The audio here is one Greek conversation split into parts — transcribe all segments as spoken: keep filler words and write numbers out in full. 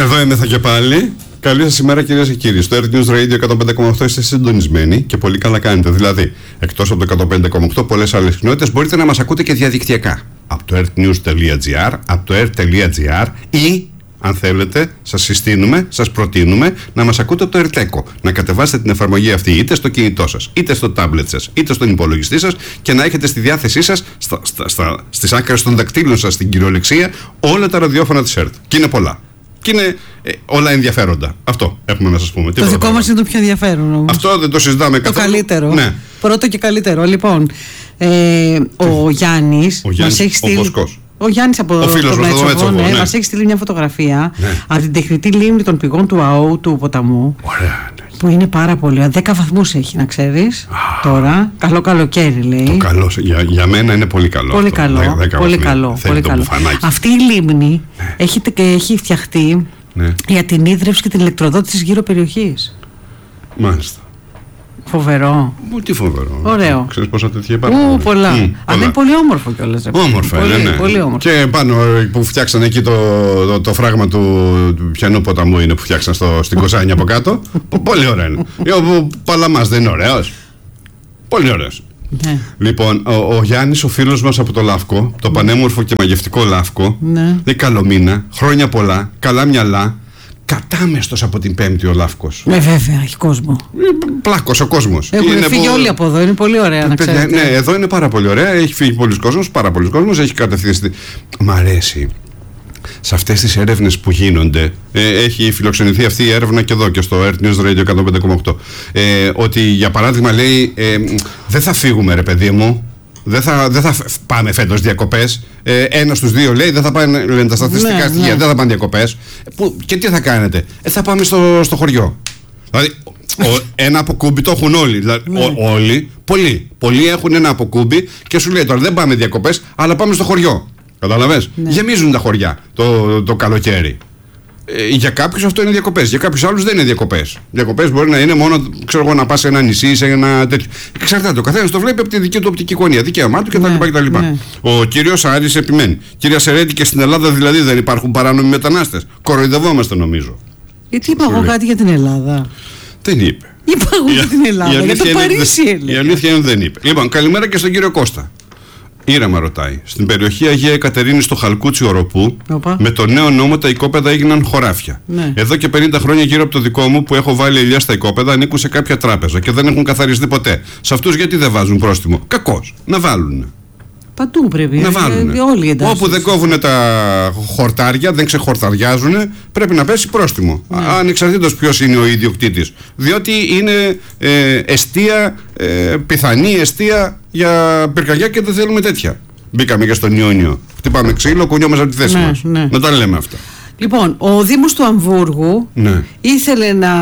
Εδώ είμαι θα και πάλι. Καλή σας ημέρα, κυρίες και κύριοι. Στο Earth News Radio εκατόν πέντε κόμμα οκτώ είστε συντονισμένοι και πολύ καλά κάνετε. Δηλαδή, εκτός από το εκατόν πέντε κόμμα οκτώ, πολλές άλλες κοινότητες μπορείτε να μας ακούτε και διαδικτυακά. Από το earthnews.gr, από το earth.gr ή, αν θέλετε, σας συστήνουμε, σας προτείνουμε να μας ακούτε από το Ερτέκο. Να κατεβάσετε την εφαρμογή αυτή είτε στο κινητό σας, είτε στο τάμπλετ σας, είτε στον υπολογιστή σας και να έχετε στη διάθεσή σας, στα, στα, στα, στις άκρες των δακτύλων σας, στην κυριολεξία, όλα τα ραδιόφωνα της ΕΡΤ. Και είναι πολλά. Και είναι ε, όλα ενδιαφέροντα. Αυτό έχουμε να σας πούμε. Το δικό μας είναι το πιο ενδιαφέρον όμως. Αυτό δεν το συζητάμε καθόλου. Το καλύτερο. Ναι. Πρώτο και καλύτερο. Λοιπόν, ε, ο Γιάννης μας έχει στείλει. Ο Βοσκός. Ο Γιάννης από ο φίλος το Μέτσοβο, ναι, ναι. μας έχει στείλει μια φωτογραφία, ναι, από την τεχνητή λίμνη των πηγών του ΑΟ του ποταμού. Ωραία, ναι. Που είναι πάρα πολύ. δέκα βαθμούς έχει, να ξέρεις. Ah. Τώρα. Καλό καλοκαίρι, λέει. Το καλό, για, για μένα είναι πολύ καλό. Πολύ αυτό. καλό. δέκα, δέκα πολύ βαθμοί. καλό. Πολύ καλό. Αυτή η λίμνη, ναι, έχει, έχει φτιαχτεί, ναι, για την ίδρυυση και την ηλεκτροδότηση της γύρω περιοχής. Μάλιστα. Φοβερό. Τι φοβερό. Ωραίο. Ξέρεις πόσα τέτοια υπάρχουν. Ού, πολλά. Mm, Αλλά είναι πολύ όμορφο κιόλας. Όμορφο, πολύ, ναι, ναι. Πολύ όμορφο. Και πάνω που φτιάξαν εκεί το, το, το φράγμα του, του πιανού ποταμού είναι που φτιάξαν στο, στην Κοζάνη από κάτω. Πολύ ωραίο είναι. Ο Παλαμάς δεν είναι ωραίος. Πολύ ωραίος. Ναι. Λοιπόν, ο, ο Γιάννης, ο φίλος μας από το Λαύκο, το, ναι, πανέμορφο και μαγευτικό Λαύκο, ναι, λέει καλό μήνα, χρόνια πολλά, καλά μυαλά. Κατάμεστος από την Πέμπτη ο Λαύκος. Ναι, βέβαια, έχει κόσμο. Πλάκος ο κόσμος. Έχουν είναι φύγει που... όλοι από εδώ, είναι πολύ ωραία να ξέρετε. Ναι, εδώ είναι πάρα πολύ ωραία. Έχει φύγει πολλοί κόσμος, πάρα πολλοί κόσμος, έχει κατευθυνθεί. Μ' αρέσει. Σε αυτές τις έρευνες που γίνονται, ε, έχει φιλοξενηθεί αυτή η έρευνα και εδώ και στο Earth News Radio εκατόν πέντε κόμμα οκτώ. Ε, ότι για παράδειγμα λέει, ε, δεν θα φύγουμε ρε παιδί μου. Δεν θα, δεν θα πάμε φέτος διακοπές. Ε, ένα στους δύο λέει δεν θα πάνε, λένε τα στατιστικά ναι, στοιχεία, ναι, δεν θα πάνε διακοπές. Που, και τι θα κάνετε, ε, θα πάμε στο, στο χωριό. Δηλαδή, ο, ένα αποκούμπι το έχουν όλοι. Δηλαδή, ναι, ο, όλοι, πολλοί. Πολλοί έχουν ένα αποκούμπι και σου λέει τώρα δεν πάμε διακοπές, αλλά πάμε στο χωριό. Κατάλαβες. Ναι. Γεμίζουν τα χωριά το, το, το καλοκαίρι. Ε, για κάποιους αυτό είναι διακοπές, για κάποιους άλλους δεν είναι διακοπές. Διακοπές μπορεί να είναι μόνο, ξέρω εγώ, να πας σε ένα νησί, σε ένα τέτοιο. Εξαρτάται, ο καθένας το βλέπει από τη δική του οπτική γωνία, δικαίωμά του κτλ. Ναι, ναι. Ο κύριος Άρης επιμένει. Κυρία Σερέτη, και στην Ελλάδα δηλαδή δεν υπάρχουν παράνομοι μετανάστες. Κοροϊδευόμαστε νομίζω. Γιατί είπα εγώ κάτι για την Ελλάδα. Δεν είπε. Είπα εγώ για την Ελλάδα, για το Παρίσι έλεγα. Η αλήθεια είναι δεν είπε. Λοιπόν, καλημέρα και στον κύριο Κώστα. Ήρεμα ρωτάει. Στην περιοχή Αγία Εκατερίνη στο Χαλκούτσι Οροπού, Οπα. με το νέο νόμο τα οικόπεδα έγιναν χωράφια. Ναι. Εδώ και πενήντα χρόνια γύρω από το δικό μου που έχω βάλει ελιά στα οικόπεδα ανήκουν σε κάποια τράπεζα και δεν έχουν καθαριστεί ποτέ. Σε αυτούς γιατί δεν βάζουν πρόστιμο? Κακώς. Να βάλουν. Παντού πρέπει να βάλουν. Όπου δεν κόβουν τα χορτάρια, δεν ξεχορταριάζουν, πρέπει να πέσει πρόστιμο. Ναι. Ανεξαρτήτως ποιος είναι ο ιδιοκτήτης. Διότι είναι ε, εστία, ε, πιθανή εστία για πυρκαγιά και δεν θέλουμε τέτοια. Μπήκαμε και στον Ιόνιο. Χτυπάμε ξύλο, κουνιόμαστε από τη θέση ναι, μας. Ναι. Να τα λέμε αυτά. Λοιπόν, ο Δήμος του Αμβούργου ναι. ήθελε να,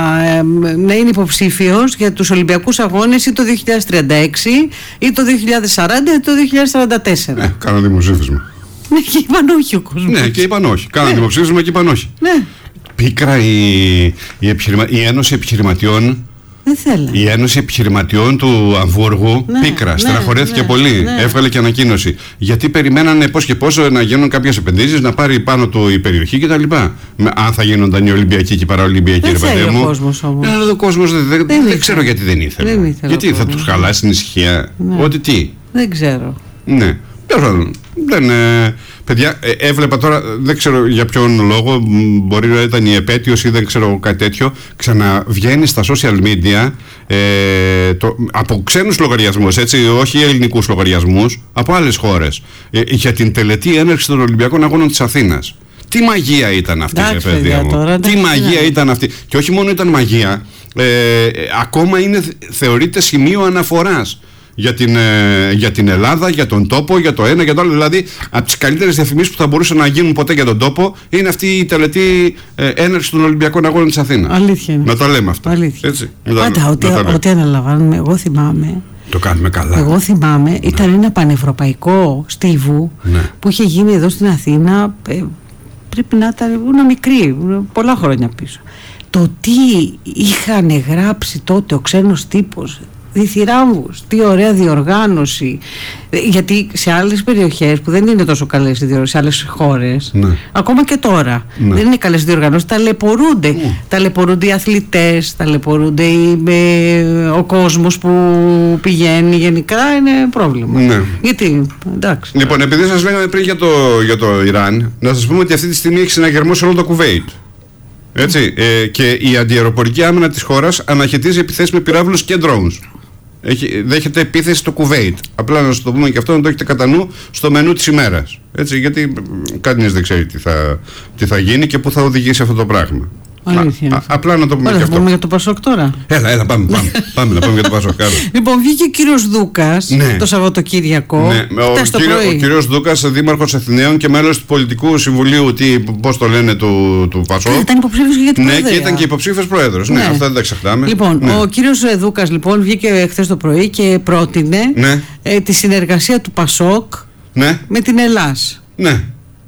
να είναι υποψήφιος για τους Ολυμπιακούς Αγώνες ή το δύο χιλιάδες τριάντα έξι ή το δύο χιλιάδες σαράντα ή το δύο χιλιάδες σαράντα τέσσερα. Ναι, κάναν δημοψήφισμα. Ναι, και είπαν όχι ο κόσμος. Ναι, και είπαν όχι. Κάναν ναι. δημοψήφισμα και είπαν όχι. Ναι. Πίκρα η, η, επιχειρημα... η Ένωση Επιχειρηματιών. Δεν θέλω. Η Ένωση Επιχειρηματιών του Αμβούργου ναι, πίκρα, ναι, στεναχωρέθηκε ναι, πολύ. Ναι. Έβγαλε και ανακοίνωση. Γιατί περιμένανε πώς και πώς να γίνουν κάποιες επενδύσεις, να πάρει πάνω του η περιοχή κτλ. Αν θα γίνονταν οι Ολυμπιακοί και οι Παραολυμπιακοί, ρε παιδί μου. Ο κόσμος όμως. Ναι, ο κόσμος δεν, δεν, δεν, δεν ξέρω γιατί δεν ήθελε. Δεν ήθελε γιατί θα τους χαλάσει την ησυχία. Ναι. Ότι τι. Δεν ξέρω. Ναι. Δεν, ε, παιδιά, ε, έβλεπα τώρα, δεν ξέρω για ποιον λόγο, μπορεί να ήταν η επέτειος ή δεν ξέρω κάτι τέτοιο, ξαναβγαίνει στα social media ε, το, από ξένους λογαριασμούς, έτσι, όχι ελληνικούς λογαριασμούς, από άλλες χώρες, ε, για την τελετή έναρξη των Ολυμπιακών Αγώνων της Αθήνας. Τι μαγεία ήταν αυτή, εντάξει, ρε παιδιά μου. Τώρα, τι μαγεία ναι. ήταν αυτή. Και όχι μόνο ήταν μαγεία, ε, ακόμα είναι, θεωρείται σημείο αναφοράς. Για την, ε, για την Ελλάδα, για τον τόπο, για το ένα, για το άλλο. Δηλαδή, από τις καλύτερες διαφημίσεις που θα μπορούσαν να γίνουν ποτέ για τον τόπο είναι αυτή η τελετή ε, έναρξη των Ολυμπιακών Αγώνων της Αθήνας. Αλήθεια είναι. Να τα λέμε αυτά. Αλήθεια. Έτσι, πάντα, ό,τι, ό,τι αναλαμβάνουμε, εγώ θυμάμαι. Το κάνουμε καλά. Εγώ θυμάμαι, ναι. ήταν ένα πανευρωπαϊκό στίβου ναι. που είχε γίνει εδώ στην Αθήνα. Ε, πρέπει να ήταν ήμουν μικρή, πολλά χρόνια πίσω. Το τι είχαν γράψει τότε ο ξένος τύπος. διθυράμβους, τι ωραία διοργάνωση. Γιατί σε άλλες περιοχές που δεν είναι τόσο καλές οι διοργανώσεις, σε άλλες χώρες, ναι. ακόμα και τώρα, ναι. δεν είναι καλές διοργανώσεις, ταλαιπωρούνται. Ναι. Ταλαιπωρούνται οι αθλητές, ταλαιπωρούνται οι, ε, ο κόσμος που πηγαίνει, γενικά είναι πρόβλημα. Ναι. Γιατί, εντάξει. Λοιπόν, επειδή σας λέγαμε πριν για το, για το Ιράν, να σας πούμε ότι αυτή τη στιγμή έχει συναγερμό σε όλο το Κουβέιτ. Έτσι, ε, και η αντιαεροπορική άμυνα της χώρας αναχαιτίζει επιθέσεις με πυράβλους και drones. Έχει, δέχεται επίθεση στο Κουβέιτ. Απλά να σας το πούμε και αυτό, να το έχετε κατά νου στο μενού της ημέρας. Έτσι, γιατί κανείς δεν ξέρει τι θα, τι θα γίνει και πού θα οδηγήσει αυτό το πράγμα. Α, α, απλά να το πούμε. Ωραία, και αυτό. Πούμε για το Πασόκ τώρα. Έλα, έλα, πάμε, πάμε, πάμε να πούμε για το Πασόκ. Λοιπόν, βγήκε ο κύριος Δούκας ναι. το Σαββατοκύριακο. Ναι. Ο, το κύριο, ο κύριος Δούκας, δήμαρχος Αθηναίων και μέλος του Πολιτικού Συμβουλίου, πώς το λένε, του, του Πασόκ. Ήταν υποψήφιος για την ναι, Προεδρία. Και ήταν και υποψήφιος πρόεδρος. Ναι, ναι, αυτά δεν τα ξεχνάμε. Λοιπόν, ναι. ο κύριος Δούκας λοιπόν βγήκε χθες το πρωί και πρότεινε ναι. ε, τη συνεργασία του Πασόκ ναι. με την Ελλάς. Ναι.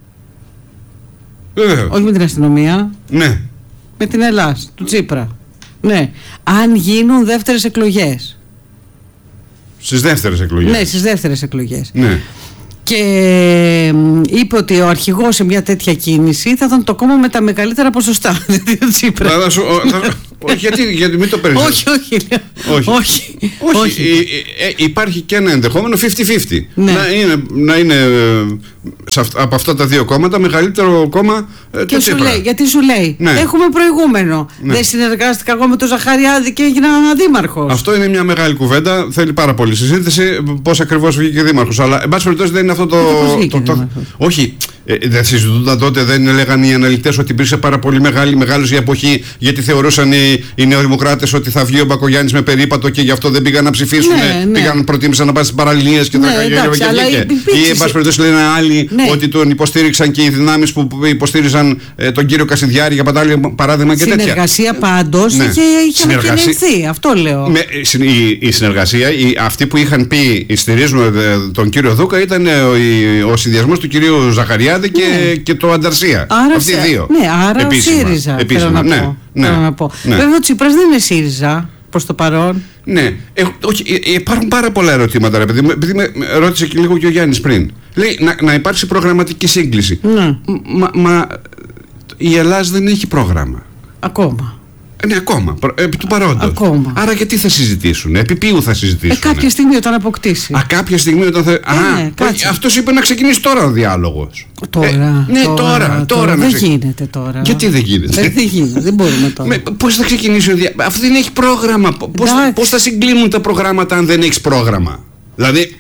Βεβαίως. Όχι με την αστυνομία. Ναι. Με την Ελλάς, του Τσίπρα. Ναι. Αν γίνουν δεύτερες εκλογές. Στις δεύτερες εκλογές. Ναι, στις δεύτερες εκλογές. Ναι. Και είπε ότι ο αρχηγός σε μια τέτοια κίνηση θα ήταν το κόμμα με τα μεγαλύτερα ποσοστά. Δηλαδή ο Τσίπρα. Θα, θα, θα, όχι, γιατί, γιατί μην το παίρνεις. Όχι, όχι. Όχι. όχι. όχι. όχι. Ε, ε, υπάρχει και ένα ενδεχόμενο πενήντα πενήντα. Ναι. Να είναι, να είναι σε αυ, από αυτά τα δύο κόμματα μεγαλύτερο κόμμα ε, και το σου Τσίπρα. λέει, γιατί σου λέει, ναι. έχουμε προηγούμενο. Ναι. Δεν συνεργάστηκα εγώ με τον Ζαχαριάδη και έγινα δήμαρχος. Αυτό είναι μια μεγάλη κουβέντα. Θέλει πάρα πολύ συζήτηση πώς ακριβώς βγήκε δήμαρχος. Αλλά εν πάση περιπτώσει δεν είναι αυτό το. το, το, το όχι. Ε, δεν συζητούνταν τότε, δεν λέγανε οι αναλυτές ότι υπήρξε πάρα πολύ μεγάλη, μεγάλη η εποχή, γιατί θεωρούσαν οι, οι νεοδημοκράτες ότι θα βγει ο Μπακογιάννης με περίπατο και γι' αυτό δεν πήγαν να ψηφίσουν. Ναι, ναι. Πήγαν, προτίμησαν να πάνε στις παραλίες και ναι, τα καγιόνια και βγήκε. Ή εν πάση περιπτώσει λένε άλλοι ναι. ότι τον υποστήριξαν και οι δυνάμεις που υποστήριζαν ε, τον κύριο Κασιδιάρη για παράδειγμα και τέτοια. Συνεργασία πάντως ναι. είχε, είχε ανακοινωθεί, αυτό λέω. Με, η, η συνεργασία, οι, αυτοί που είχαν πει στηρίζουν τον κύριο Δούκα ήταν ο, ο συνδυασμός του κυρίου Ζαχαριά και, ναι. και το Ανταρσία. Άρα, αυτοί οι δύο. Ναι, άρα επίσημα, ο ΣΥΡΙΖΑ. Επίσημα, θέλω να ναι, πω. ναι, θέλω να πω. ναι. Βέβαια ο Τσίπρας δεν είναι ΣΥΡΙΖΑ προς το παρόν. Ναι, ε, όχι, ε, υπάρχουν πάρα πολλά ερωτήματα. Ρε, παιδί, επειδή με ρώτησε και λίγο και ο Γιάννης πριν. Λέει να, να υπάρξει προγραμματική σύγκληση. Ναι. Μα, μα η Ελλάδα δεν έχει πρόγραμμα. Ακόμα. Ναι, ακόμα. Επί του παρόντος. Ακόμα. Άρα γιατί θα συζητήσουν, επί ποιου θα συζητήσουν. Ε, κάποια στιγμή όταν αποκτήσει. Α, κάποια στιγμή όταν θα. Ε, Α, ναι, αυτός είπε να ξεκινήσει τώρα ο διάλογος. Τώρα. Ε, ναι, τώρα. τώρα, τώρα, τώρα δεν ξε... γίνεται τώρα. Γιατί δεν γίνεται. Ε, δεν γίνεται, δεν μπορούμε τώρα. Πώς θα ξεκινήσει ο διάλογος. Αυτό δεν έχει πρόγραμμα. Πώς, πώς θα συγκλίνουν τα προγράμματα αν δεν έχει πρόγραμμα. Δηλαδή.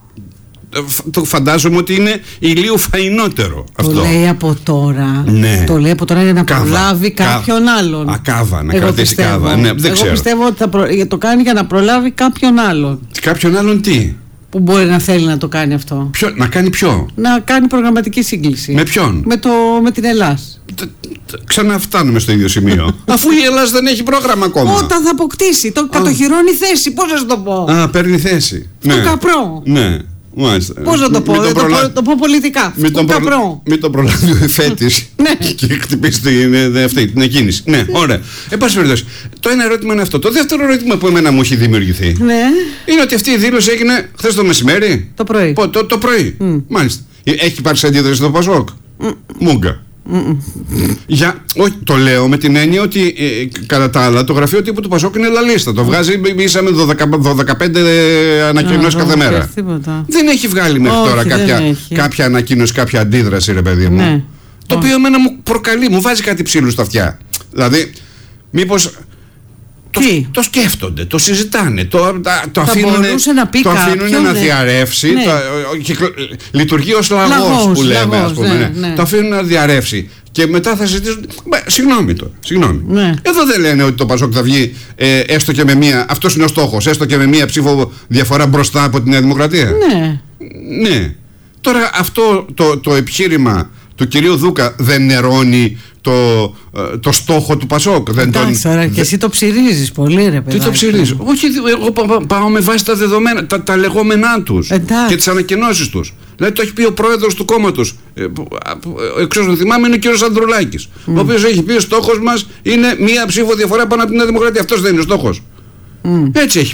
Το φαντάζομαι ότι είναι ηλίου φαϊνότερο αυτό. Το λέει από τώρα. Ναι. Το λέει από τώρα για να κάβα, προλάβει κάποιον κάβα, άλλον. Ακάβα, να Εγώ κρατήσει πιστεύω, κάβα. Ναι, δεν εγώ ξέρω. πιστεύω ότι θα προ... το κάνει για να προλάβει κάποιον άλλον. Κάποιον άλλον τι? Που μπορεί να θέλει να το κάνει αυτό. Ποιο, να κάνει ποιο? Να κάνει προγραμματική σύγκληση. Με ποιον? Με, το, με την Ελλάς. Ξαναφτάνουμε στο ίδιο σημείο. Αφού η Ελλάδα δεν έχει πρόγραμμα ακόμα. Όταν θα αποκτήσει, το κατοχυρώνει θέση. Πώς να σου το πω. Α, παίρνει θέση. Στο ναι. καπρό. Ναι. Πώς να το πω, το, προλα... πω, το πω πολιτικά. Μην τον προ... προ... προλάβει ο φέτης και χτυπήσει την, αυτή, την εκκίνηση. Ναι, ωραία. Εν πάση περιπτώσει, το ένα ερώτημα είναι αυτό. Το δεύτερο ερώτημα που εμένα μου έχει δημιουργηθεί ναι. είναι ότι αυτή η δήλωση έγινε χθες το μεσημέρι. Το πρωί. Το, το, το πρωί. Mm. Μάλιστα. Έχει υπάρξει αντίδραση στο Πασόκ. Mm. Μούγκα. Mm-mm. Για, όχι, το λέω με την έννοια ότι ε, κατά τα άλλα το γραφείο τύπου του Πασόκ είναι λαλίστα. Το βγάζει ίσα με δώδεκα πέντε ανακοινώσεις κάθε μέρα. Δεν έχει βγάλει μέχρι όχι, τώρα κάποια, κάποια ανακοίνωση, κάποια αντίδραση, ρε παιδί μου. Ναι. Το οποίο εμένα μου προκαλεί, μου βάζει κάτι ψήλου στα αυτιά. Δηλαδή, μήπως. Το, το σκέφτονται, το συζητάνε, το, το αφήνουν να, το αφήνουν να διαρρεύσει. Ναι. Το, κυκλο, λειτουργεί ως λαγός, λαγός που λέμε, λαγός, ας πούμε. Ναι, ναι. Το αφήνουν να διαρρεύσει. Και μετά θα συζητήσουν. Μπα, συγγνώμη τώρα. Συγγνώμη. Ναι. Εδώ δεν λένε ότι το Πασόκ θα βγει ε, έστω και με μία. Αυτός είναι ο στόχος. Έστω και με μία ψήφο διαφορά μπροστά από τη Νέα Δημοκρατία. Ναι. Ναι. Τώρα αυτό το, το επιχείρημα του κυρίου Δούκα δεν νερώνει το, το στόχο του Πασόκ. Εντάξει, τώρα και εσύ το ψηρίζεις πολύ, ρε παιδί. Τι το ψηρίζω? Όχι, εγώ πάω με βάση τα δεδομένα, τα, τα λεγόμενά τους. Εντάξει. Και τις ανακοινώσεις τους. Δηλαδή το έχει πει ο πρόεδρος του κόμματος, εξ όσων θυμάμαι είναι ο κύριος Ανδρουλάκης, mm. ο οποίος έχει πει ο στόχος μας είναι μία ψήφο διαφορά πάνω από την Νέα Δημοκρατία. Αυτός δεν είναι ο στόχος. Mm. Έτσι έχει πει.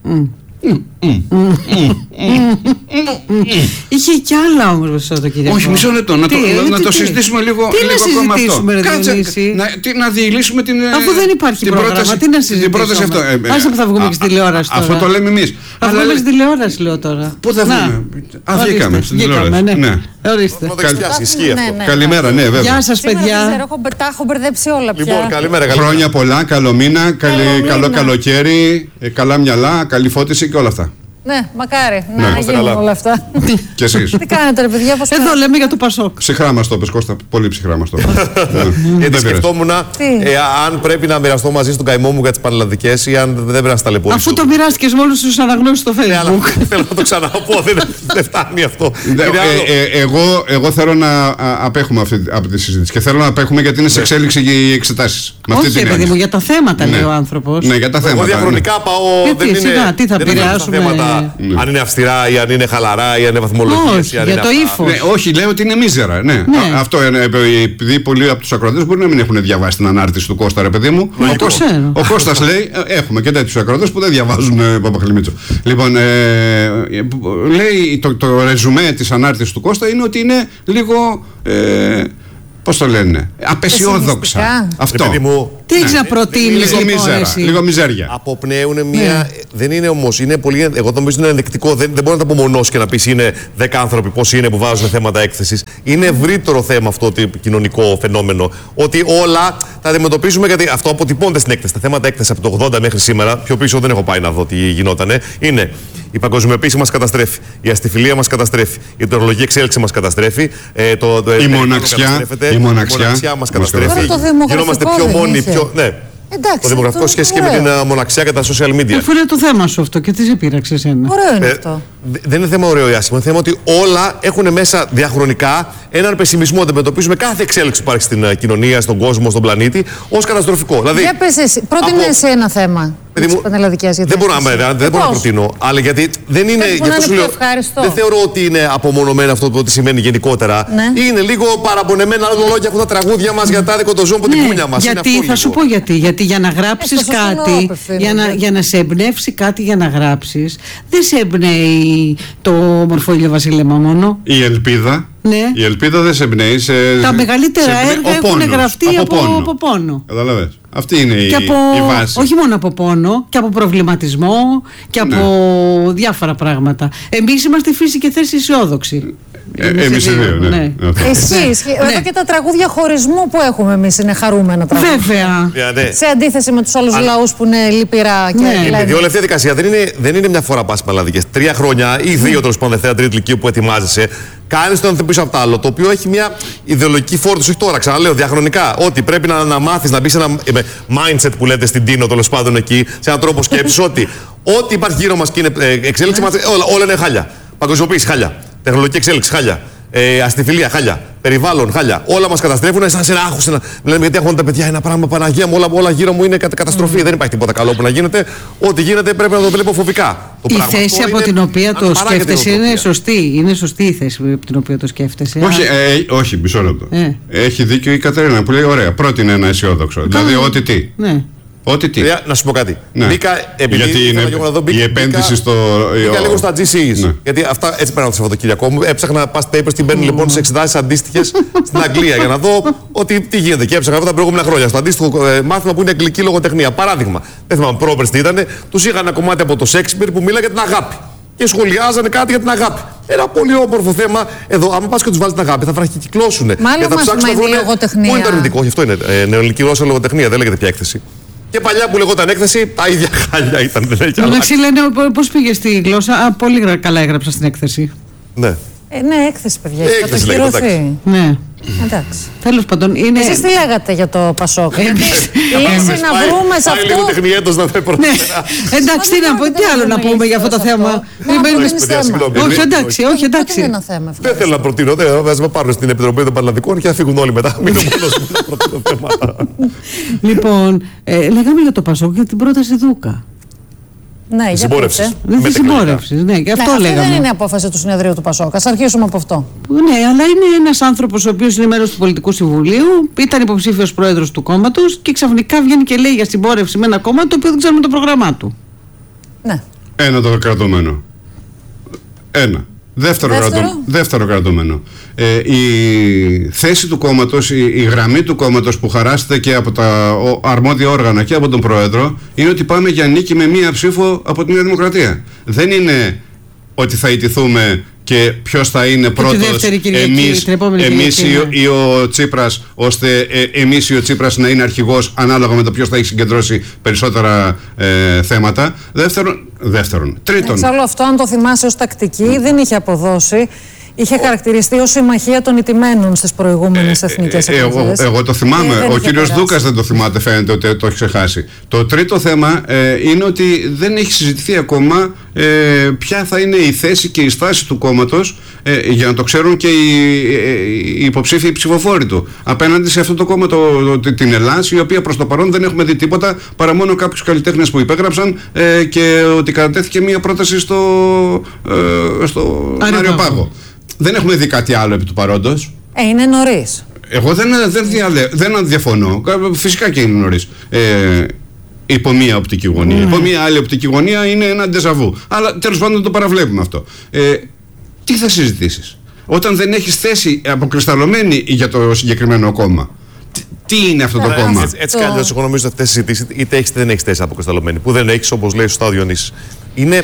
Είχε κι άλλα όμως το Σαββατοκύριακο. Όχι, μισό λεπτό. Να, τι, το, να τι, το συζητήσουμε λίγο, τι λίγο να ακόμα συζητήσουμε, αυτό. Ρε Κάτσε, να, τι, να διηγήσουμε την. Αφού δεν υπάρχει την πρόγραμμα, πρόταση, τι να συζητήσουμε. Άσε που θα βγούμε και στη τηλεόραση τώρα. Αυτό το λέμε εμείς. Θα βγούμε στη τηλεόραση, λέω τώρα. Πού θα βγούμε? Α, βγήκαμε στην τηλεόραση. Ναι. Ορίστε. Καλημέρα, ναι, βέβαια. Γεια σας, παιδιά. Τα έχω μπερδέψει όλα πια. Λοιπόν, καλημέρα. Χρόνια πολλά, καλό μήνα, καλό καλοκαίρι, καλά μυαλά, καλή φώτιση και όλα αυτά. Ναι, μακάρι ναι, να γίνουν όλα αυτά. Και εσείς. Τι κάνετε, ρε παιδιά, πώς Εδώ λέμε για το Πασόκ. Ψυχρά μας το πες, Κώστα. Πολύ ψυχρά μας το πες. Γιατί σκεφτόμουν ε, αν πρέπει να μοιραστώ μαζί στον καημό μου για τις πανελλαδικές ή αν δεν πρέπει να σταλαιπωρήσω. Αφού το μοιράστηκες με όλους τους αναγνώσεις στο Facebook. Ναι, αλλά θέλω να το ξαναπώ, δεν φτάνει αυτό. Εγώ θέλω να απέχουμε από τη συζήτηση και θέλω να απέχουμε γιατί είναι σε εξέλιξη οι εξετάσεις. Όχι, παιδί μου, για τα θέματα λέει ο άνθρωπος. Ναι, για τα θέματα. Εγώ διαχρονικά πάω. Τι θα επηρεάσουμε. Ναι. Αν είναι αυστηρά ή αν είναι χαλαρά ή αν είναι βαθμολογίες. Όχι, για το ύφος. Ναι, όχι, λέω ότι είναι μίζερα. Ναι. Ναι. Α, αυτό είναι, επειδή πολλοί από τους ακροατές μπορεί να μην έχουν διαβάσει την ανάρτηση του Κώστα, ρε παιδί μου. Ο, Κώστα, ο Κώστας λέει, έχουμε και τέτοιους ακροατές που δεν διαβάζουν ε, Παπαχλημίτσο. Λοιπόν, ε, λέει το, το ρεζουμέ της ανάρτησης του Κώστα είναι ότι είναι λίγο. Ε, Πώς το λένε, απεσιόδοξα. Αυτό. Μου, τι έχεις να προτείνεις, λίγο μιζέρια. Αποπνέουν μια. Ναι. Δεν είναι όμως, είναι πολύ. Εγώ νομίζω είναι ενδεικτικό. Δεν, δεν μπορεί να τα απομονώσει και να πει είναι δέκα άνθρωποι πώς είναι που βάζουν θέματα έκθεσης. Είναι ευρύτερο θέμα αυτό το κοινωνικό φαινόμενο. Ότι όλα τα αντιμετωπίζουμε γιατί αυτό αποτυπώνται στην έκθεση. Τα θέματα έκθεση από το ογδόντα μέχρι σήμερα, πιο πίσω δεν έχω πάει να δω τι γινότανε. Είναι η παγκοσμιοποίηση μας καταστρέφει, η αστιφιλία μας καταστρέφει, η τεχνολογική εξέλιξη μας καταστρέφει, ε, το, το, η, μοναξιά, η μοναξιά μας καταστρέφει. Γινόμαστε πιο μόνοι, πιο. Ναι. Εντάξει, το δημογραφικό σχέση και με την uh, μοναξιά και τα social media. Αφού είναι το θέμα σου αυτό και τι σε πείραξε εσένα. Ωραίο είναι ε, αυτό. Δεν είναι θέμα ωραίο ή άσχημο. Είναι θέμα ότι όλα έχουν μέσα διαχρονικά έναν πεσημισμό. Αντιμετωπίζουμε κάθε εξέλιξη που υπάρχει στην uh, κοινωνία, στον κόσμο, στον πλανήτη ως καταστροφικό. Δηλαδή, για πες εσύ, πρότεινε από... εσύ ένα θέμα. Μου, δεν μπορώ να, δεν δεν μπορώ να προτείνω. Αλλά γιατί δεν είναι. Γι' αυτό σου λέω, δεν θεωρώ ότι είναι απομονωμένο αυτό που σημαίνει γενικότερα. Ναι. Είναι λίγο παραπονεμένα λόγια έχουν τα τραγούδια μας για τα άδικο το ζώο από την κούνια μας. Γιατί θα σου πω γιατί. Γιατί για να γράψεις κάτι, για να, για να σε εμπνεύσει κάτι για να γράψεις, δεν σε εμπνέει το μορφόλιο βασίλεμα μόνο. Η ελπίδα. Ναι. Η ελπίδα δεν σε εμπνέει. Σε, τα μεγαλύτερα σε, έργα έχουν πόνος, γραφτεί από, από, πόνο. από πόνο. Καταλαβες. Αυτή είναι η, από, η βάση. Όχι μόνο από πόνο, και από προβληματισμό και από ναι. διάφορα πράγματα. Εμείς είμαστε φύση και θέση αισιόδοξοι. Ε, εμείς οι δύο, ναι. ναι. Εσείς, ναι. Εδώ και τα τραγούδια χωρισμού που έχουμε εμείς είναι χαρούμενα τραγούδια. Βέβαια. Ναι. Σε αντίθεση με τους άλλους Αν... λαούς που είναι λυπηρά και ναι. Η όλη αυτή η διαδικασία δεν είναι, δεν είναι μια φορά πάση παλαδικές. Τρία χρόνια ή δύο τέλος πάντων, δευτέρα, τρίτη λυκείου που ετοιμάζεσαι. Κάνει το ένα πίσω από το άλλο, το οποίο έχει μια ιδεολογική φόρτιση. Όχι τώρα, ξαναλέω διαχρονικά. Ότι πρέπει να, να μάθεις να μπει σε ένα mindset που λέτε στην Τίνο, τέλος πάντων εκεί, σε έναν τρόπο σκέψης. ότι ό,τι υπάρχει γύρω μας και είναι εξέλιξη, όλα, όλα είναι χάλια. Παγκοσμιοποίηση, χάλια. Τεχνολογική εξέλιξη, χάλια. Ε, αστιφιλία, χάλια. Περιβάλλον, χάλια. Όλα μας καταστρέφουν σαν σε ένα άγχος. Ένα... Λέμε γιατί έχουν τα παιδιά ένα πράγμα, Παναγία μου, όλα, όλα γύρω μου είναι καταστροφή. Mm. Δεν υπάρχει τίποτα καλό που να γίνεται. Ό,τι γίνεται πρέπει να το βλέπω φοβικά. Το η θέση από είναι... την οποία το σκέφτεσαι είναι σωστή. Είναι σωστή η θέση από την οποία το σκέφτεσαι. Όχι, ε, όχι μισό λεπτό. Ε. Έχει δίκιο η Κατερίνα που λέει: ωραία, πρότεινε ένα αισιόδοξο. Δηλαδή, ό,τι τι. Ναι. Ό,τι τι. Να σου πω κάτι. Ναι. Μπήκα επειδή γιατί είναι να δω, μπήκα, η επένδυση μπήκα, στο. Μπήκα λίγο στα τζι σι ις. Ναι. Γιατί αυτά έτσι πέραν το Σαββατοκύριακό μου. Έψαχνα past papers, την παίρνει mm. λοιπόν σε εξετάσεις αντίστοιχες στην Αγγλία για να δω ότι τι γίνεται. Και έψαχνα αυτά τα προηγούμενα χρόνια. Στο αντίστοιχο ε, μάθημα που είναι αγγλική λογοτεχνία. Παράδειγμα, δεν θυμάμαι πρόπερς τι ήταν, τους είχαν ένα κομμάτι από το Σέξπιρ που μίλα για την αγάπη. Και σχολιάζανε κάτι για την αγάπη. Ένα πολύ όμορφο θέμα. Εδώ, άμα πας και τους βάλεις την αγάπη, θα βραχικυκλώσουν. Μάλλον μας είναι η λογοτεχνία. Πού είναι το αρνητικό, όχι αυτό είναι. Ε, νεοελληνική γλώσσα λογοτεχνία, δεν λέγεται πια έκθεση. Και παλιά που λεγόταν έκθεση, τα ίδια χάλια ήταν. Δεν έχει αλλάξει. Λένε πώς πήγε στη γλώσσα. Α, πολύ καλά έγραψα στην έκθεση. Ναι. Ε, ναι, έκθεση, παιδιά. Ε, έκθεση λέγεται. Ναι. Εντάξει. Τέλος πάντων, είναι. Εσείς τι λέγατε για το Πασόκ? Η λύση να βρούμε σε αυτό. Πάει λίγο τεχνή έτος να φέρει πρώτα. Εντάξει, τι να πω, τι άλλο να πούμε για αυτό το θέμα. Όχι, εντάξει, όχι, εντάξει. Δεν θέλω να προτείνω. Δεν πάρουν στην Επιτροπή των Πανελλαδικών και θα φύγουν όλοι μετά. Μην είναι μόνος μου να προτείνω θέματα. Λοιπόν, λέγαμε για το Πασόκ για την πρόταση Δούκα. Ναι, συμπόρευση. Δεν συμπόρευση. Ναι, και αυτό ναι, λέγαμε. Αυτή δεν είναι απόφαση του συνεδρίου του Πασόκ. Ας αρχίσουμε από αυτό. Ναι, αλλά είναι ένας άνθρωπος ο οποίος είναι μέλος του Πολιτικού Συμβουλίου, ήταν υποψήφιος πρόεδρος του κόμματος και ξαφνικά βγαίνει και λέει για συμπόρευση με ένα κόμμα το οποίο δεν ξέρουμε το πρόγραμμά του. Ναι. Ένα το κρατούμενο. Ένα. Δεύτερο, Δεύτερο. κρατώ, δεύτερο κρατούμενο. Ε, η θέση του κόμματος, η, η γραμμή του κόμματος που χαράσεται και από τα ο, αρμόδια όργανα και από τον Πρόεδρο είναι ότι πάμε για νίκη με μία ψήφο από τη Νέα Δημοκρατία. Δεν είναι ότι θα ιτηθούμε και ποιος θα είναι πρώτος, εμείς, εμείς ή, ή ο Τσίπρας, ώστε ε, εμείς ή ο Τσίπρας να είναι αρχηγός ανάλογα με το ποιος θα έχει συγκεντρώσει περισσότερα ε, θέματα. Δεύτερον, δεύτερον. Τρίτον. Εξάλλου αυτό, αν το θυμάσαι ως τακτική, δεν είχε αποδώσει. Είχε χαρακτηριστεί ως συμμαχία των ηττημένων στις προηγούμενες εθνικές ε, ε, εκλογές. Εγώ, εγώ το θυμάμαι. Ο κύριος Δούκας δεν το θυμάται, φαίνεται ότι το έχει ξεχάσει. Το τρίτο θέμα ε, είναι ότι δεν έχει συζητηθεί ακόμα ε, ποια θα είναι η θέση και η στάση του κόμματος, ε, για να το ξέρουν και οι, οι υποψήφιοι ψηφοφόροι του, απέναντι σε αυτό το κόμμα, το, το, την Ελλάς, η οποία προς το παρόν δεν έχουμε δει τίποτα παρά μόνο κάποιους καλλιτέχνες που υπέγραψαν ε, και ότι κατατέθηκε μία πρόταση στο, ε, στο Άριο Πάγο. Δεν έχουμε δει κάτι άλλο επί του παρόντος. Ε, είναι νωρίς. Εγώ δεν, δεν, διαλε, δεν διαφωνώ. Φυσικά και είναι νωρίς. Ε, υπό μία οπτική γωνία. Mm. Υπό μία άλλη οπτική γωνία είναι ένα ντεζαβού. Αλλά τέλος πάντων το παραβλέπουμε αυτό. Ε, τι θα συζητήσεις όταν δεν έχεις θέση αποκρισταλωμένη για το συγκεκριμένο κόμμα? Τι, τι είναι αυτό το ε, κόμμα? Έτσι, έτσι κι αλλιώς εγώ νομίζω ότι αυτές τις συζητήσεις είτε έχεις είτε δεν έχεις θέση αποκρισταλωμένη. Που δεν έχεις, όπως λέει σωστά ο Διονύσης. Είναι.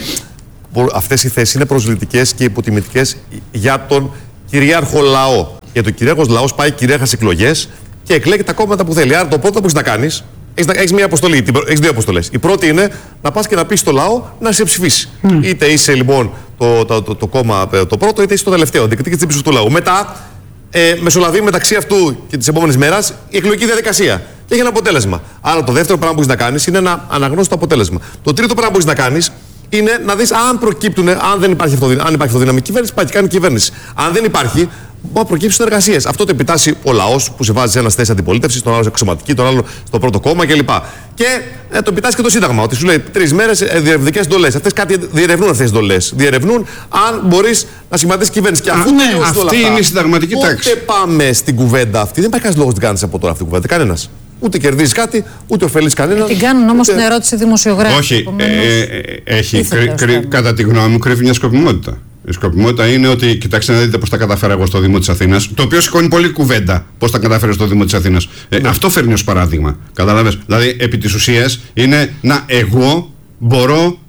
Αυτές οι θέσεις είναι προσβλητικές και υποτιμητικές για τον κυρίαρχο λαό. Γιατί ο κυρίαρχος λαός πάει κυρίαρχα στις εκλογές και εκλέγει τα κόμματα που θέλει. Άρα το πρώτο που έχεις να κάνεις, έχεις, έχεις μια αποστολή, έχεις δύο αποστολές. Η πρώτη είναι να πας και να πεις στο λαό να σε ψηφίσει. Mm. Είτε είσαι λοιπόν το, το, το, το κόμμα το πρώτο, είτε είσαι το τελευταίο. Διεκδικείς την ψήφο του λαού. Μετά ε, μεσολαβεί μεταξύ αυτού και της επόμενης μέρας η εκλογική διαδικασία. Και έχει ένα αποτέλεσμα. Άρα το δεύτερο πράγμα που έχεις να κάνεις είναι να αναγνώσεις το αποτέλεσμα. Το τρίτο πράγμα που έχεις να κάνεις είναι να δεις αν προκύπτουν, αν δεν υπάρχει αυτοδυναμική, αν υπάρχει αυτοδυναμική κυβέρνηση, πάει και κάνει κυβέρνηση. Αν δεν υπάρχει, μπορεί να προκύψουν συνεργασίες. Αυτό το επιτάσσει ο λαός που σε βάζει σε ένα θέση αντιπολίτευσης, τον άλλο σε εξωματική, τον άλλο στο πρώτο κόμμα κλπ. Και ε, το επιτάσσει και το Σύνταγμα, ότι σου λέει τρεις μέρες ε, διερευνητικές εντολές. Αυτές κάτι διερευνούν αυτές τις εντολές. Διερευνούν αν μπορείς να σχηματίσεις κυβέρνηση. Και αφού ναι, αυτή είναι αυτά, η συνταγματική τάξη. Πότε πάμε στην κουβέντα αυτή, δεν υπάρχει κανένας λόγος να την κάνεις από τώρα αυτή την κουβέντα. Κανένας. Ούτε κερδίζει κάτι, ούτε ωφελεί κανέναν. Την κάνουν όμως την ερώτηση δημοσιογράφοι. Όχι, ε, ε, έχει, κρυ, κρυ, κατά τη γνώμη μου, κρύβει μια σκοπιμότητα. Η σκοπιμότητα είναι ότι, κοιτάξτε να δείτε πώς τα καταφέρα εγώ στο Δήμο της Αθήνας, το οποίο σηκώνει πολύ κουβέντα πώς τα καταφέρει στο Δήμο της Αθήνας. Ε, ναι. Αυτό φέρνει ως παράδειγμα. Καταλαβες. Δηλαδή, επί της ουσίας, είναι να εγώ μπορώ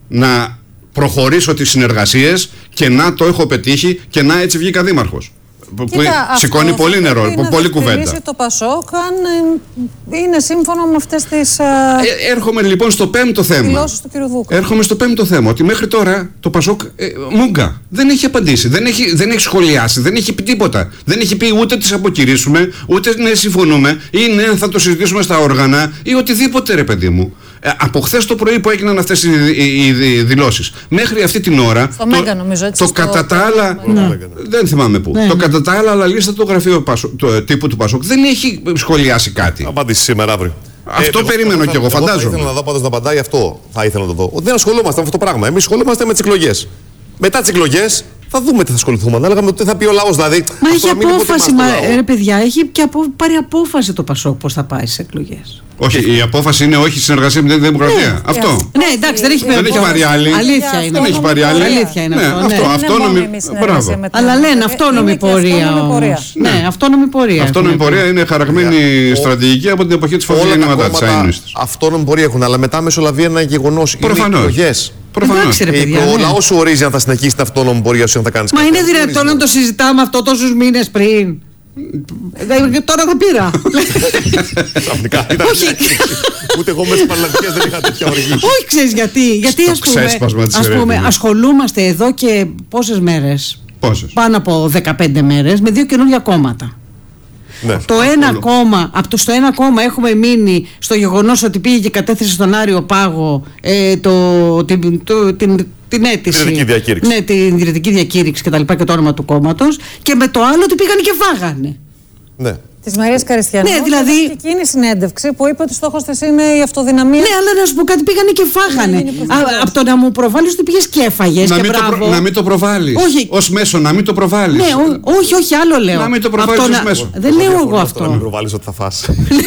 να προχωρήσω τις συνεργασίες και να το έχω πετύχει και να έτσι βγήκα δήμαρχος. Που σηκώνει πολύ νερό, πολύ κουβέντα. Το Πασόκ, αν είναι σύμφωνο με αυτές τις. Ε, έρχομαι λοιπόν στο πέμπτο θέμα. Δηλώσεις του κ. Δούκα. Έρχομαι στο πέμπτο θέμα. Ότι μέχρι τώρα το Πασόκ ε, μούγκα. Δεν έχει απαντήσει, δεν έχει, δεν έχει σχολιάσει, δεν έχει πει τίποτα. Δεν έχει πει ούτε τις αποκηρύσουμε, ούτε ναι, συμφωνούμε, ή ναι, θα το συζητήσουμε στα όργανα, ή οτιδήποτε, ρε παιδί μου. Ε, από χθες το πρωί που έγιναν αυτές οι, οι, οι δηλώσεις μέχρι αυτή την ώρα. Στο Μέγκα, νομίζω, έτσι. Το κατά τα άλλα. Ναι. Δεν θυμάμαι πού. Ναι. Το κατά τα άλλα, αλλά λίστα το γραφείο το, τύπου του Πασόκ δεν έχει σχολιάσει κάτι. Απάντηση σήμερα, αύριο. Αυτό ε, περιμένω κι εγώ, φαντάζομαι. Θα ήθελα να δω πάντως να απαντάει αυτό. Θα ήθελα να το δω. Δεν ασχολούμαστε με αυτό το πράγμα. Εμείς ασχολούμαστε με τις εκλογές. Μετά τις εκλογές θα δούμε τι θα ασχοληθούμε. Ανάλογα με το τι θα πει ο λαός. Δηλαδή, μα έχει απόφαση, μα, ρε παιδιά, έχει και απο, πάρει απόφαση το Πασόκ πώς θα πάει στις εκλογές. Όχι, η απόφαση είναι όχι συνεργασία με την Δημοκρατία. Ναι, αυτό. Ναι, εντάξει, δεν έχει, δεν έχει πάρει άλλη. Αλήθεια είναι. Δεν έχει πάρει άλλη. Αλήθεια είναι αυτό. Αυτό, αυτόνομη. Μπράβο. Αλλά λένε αυτόνομη πορεία. Ναι, αυτόνομη πορεία. Αυτόνομη πορεία είναι χαραγμένη στρατηγική από την εποχή της Φωτεινής της. Αυτόνομη πορεία έχουν, αλλά μετά μεσολαβεί ένα γεγονός. Προφανώς. Εντάξει, ρε παιδιά, ο ναι. λαός σου ορίζει αν θα συνεχίσει την αυτόνομη πορεία σου, αν θα κάνεις. Μα είναι δυνατόν να το συζητάμε αυτό τόσους μήνες πριν? Τώρα τα πήρα. Ξαφνικά ήταν. Ούτε εγώ μέσα στις παραλλακτικές δεν είχα τέτοια οργή. Όχι, ξέρεις γιατί? Γιατί ας πούμε ασχολούμαστε εδώ και πόσες μέρες? Πάνω από δεκαπέντε μέρες με δύο καινούργια κόμματα. Ναι, το ένα κόμμα, από το στο ένα κόμμα έχουμε μείνει στο γεγονός ότι πήγε και κατέθεσε στον Άριο Πάγο ε, το, την, το, την, την αίτηση. Την διακήρυξη. Ναι, την ιδρυτική διακήρυξη και τα λοιπά και το όνομα του κόμματος. Και με το άλλο ότι πήγαν και φάγανε. Ναι. Της Μαρίας Καριστιανού. Ναι, δηλαδή. Και εκείνη η συνέντευξη που είπε ότι στόχος της είναι η αυτοδυναμία. Ναι, αλλά να σου πω κάτι, πήγανε και φάγανε. Από το να μου προβάλλεις ότι πήγες και έφαγες. Και μπράβο. Να μην το προβάλλεις. Ως μέσο, να μην το προβάλλεις. Ναι, όχι, όχι, άλλο λέω. Να μην το προβάλλεις ως μέσο. Δεν λέω εγώ αυτό. Να μην προβάλλεις ότι θα φας.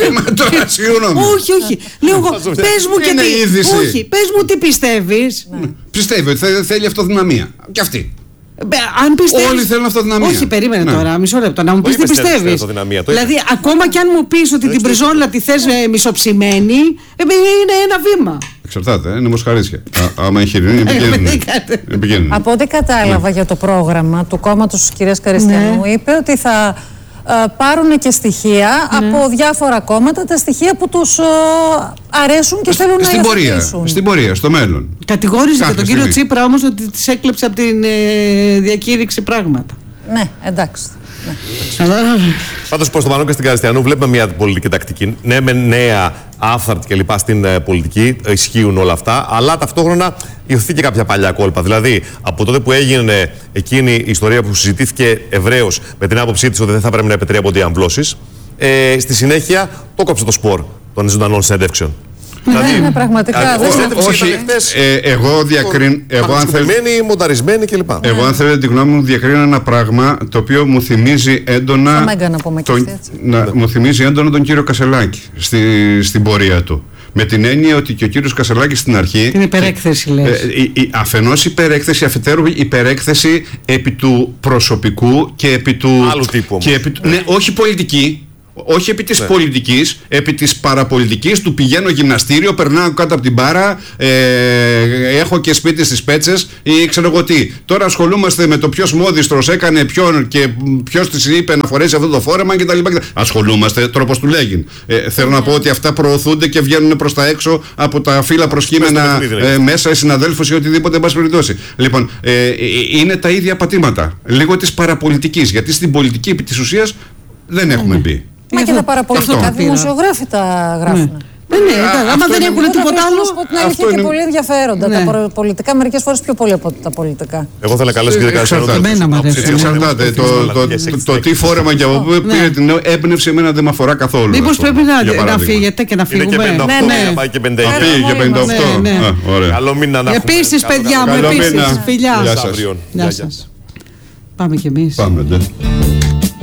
Όχι, όχι. Λέω εγώ, πες μου και τι. Όχι, πες μου τι πιστεύεις. Πιστεύει ότι θέλει αυτοδυναμία. Και αυτή. Αν πιστεύεις... Όλοι θέλουν αυτοδυναμία. Όχι, περίμενε ναι. τώρα, μισό λεπτό. Να μου πεις τι πιστεύεις. Δηλαδή, ακόμα κι αν μου πεις ότι την Μπριζόλα τη θες μισοψημένη, είναι ένα βήμα. Εξαρτάται, είναι μοσχαρίσια. Άμα έχει ειρήνη, επικίνδυνη. Από ό,τι κατάλαβα για το πρόγραμμα του κόμματος της κυρίας Καριστιανού, είπε ότι θα πάρουν και στοιχεία από διάφορα κόμματα, τα στοιχεία που τους αρέσουν και θέλουν στην να πορεία, υιοθετήσουν. Στην πορεία, στο μέλλον. Κατηγόρησε και τον κύριο Τσίπρα όμως ότι της έκλεψε από την ε, διακήρυξη πράγματα. Ναι, εντάξει. Ναι. Πάντως προς το παρόν και στην Καριστιανού βλέπουμε μια πολιτική τακτική. Ναι, με νέα, άφθαρτη και λοιπά στην ε, πολιτική, ισχύουν όλα αυτά, αλλά ταυτόχρονα υιοθετεί και κάποια παλιά κόλπα. Δηλαδή, από τότε που έγινε εκείνη η ιστορία που συζητήθηκε ευρέως με την άποψή της ότι δεν θα πρέπει να επιτρέπονται οι αμβλώσεις, ε, στη συνέχεια το κόψε το σπορ των ζωντανών συνέντευξεων. Δηλαδή, είναι πραγματικά. Όχι, ε, εγώ διακρίνω. Εγώ αν θέλετε. Μονταρισμένη κλπ. Εγώ, αν θέλετε τη γνώμη μου, διακρίνω ένα πράγμα το οποίο μου θυμίζει έντονα. Τον, να, μου θυμίζει έντονα τον κύριο Κασελάκη στη, στην πορεία του. Με την έννοια ότι και ο κύριος Κασελάκης στην αρχή. Την υπερέκθεση, λες. Ε, ε, αφενός υπερέκθεση, αφετέρου υπερέκθεση επί του προσωπικού και επί του. Άλλου τύπου. Και επί του, ναι, όχι πολιτική. Όχι επί της ναι. πολιτικής, επί της παραπολιτικής του πηγαίνω γυμναστήριο, περνάω κάτω από την μπάρα, ε, έχω και σπίτι στις Πέτσες ή ξέρω εγώ τι. Τώρα ασχολούμαστε με το ποιος μόδιστρος έκανε ποιον και ποιος της είπε να φορέσει αυτό το φόρεμα κτλ. Ασχολούμαστε, τρόπος του λέγει. Ε, θέλω να πω ότι αυτά προωθούνται και βγαίνουν προς τα έξω από τα φύλλα προσκύμενα ε, μέσα, συναδέλφους ή οτιδήποτε εν πάση περιπτώσει. Λοιπόν, ε, είναι τα ίδια πατήματα. Λίγο της παραπολιτικής, γιατί στην πολιτική επί της ουσίας δεν έχουμε μπει. Μα και τα παραπολιτικά δημοσιογράφοι τα γράφουν. Ναι, ναι, άμα δεν έχουν τίποτα άλλο. Από την άλλη, είχε και πολύ ενδιαφέροντα. Τα πολιτικά μερικές φορές πιο πολύ από τα πολιτικά. Εγώ θα καλέσω και δεν εξαρτάται. Το τι φόρεμα και από πού πήρε την έμπνευση εμένα δεν με αφορά καθόλου. Μήπως πρέπει να φύγετε και να φύγουμε. Είναι και πενήντα οκτώ. Πάει και πενήντα οκτώ. Καλό μήνα να έχουμε. Επίσης, παιδιά μου, επίσης. Φιλιά. Γεια σας. Πάμε κι εμείς. Πάμε.